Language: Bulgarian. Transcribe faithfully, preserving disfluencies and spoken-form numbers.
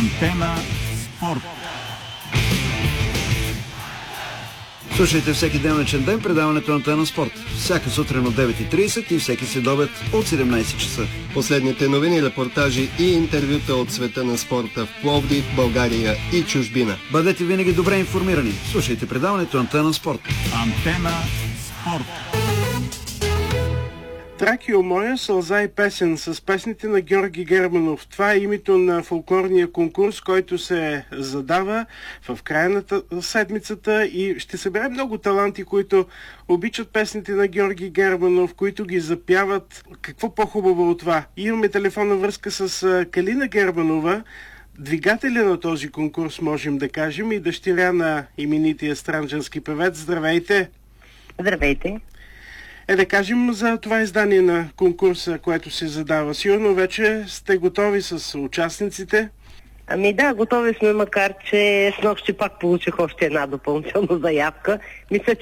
Антена спорт. Слушайте всеки денничен ден предаването на Антена спорт. Всяка сутрин от девет и трийсет и всеки следобед от седемнайсет часа. Последните новини, репортажи и интервюта от света на спорта в Пловдив, България и чужбина. Бъдете винаги добре информирани. Слушайте предаването Антена спорт. Антена спорт. Тракио моя, сълза и песен с песните на Георги Германов. Това е името на фолклорния конкурс, който се задава в края на седмицата и ще събере много таланти, които обичат песните на Георги Германов, които ги запяват. Какво по-хубаво от това? Имаме телефонна връзка с Калина Германова, двигателя на този конкурс, можем да кажем, и дъщеря на именития странджански певец. Здравейте! Здравейте! Е, да кажем за това издание на конкурса, което се задава. Сигурно вече сте готови с участниците? Ами да, готови сме, макар че снощи пак получих още една допълнителна заявка. Мисля,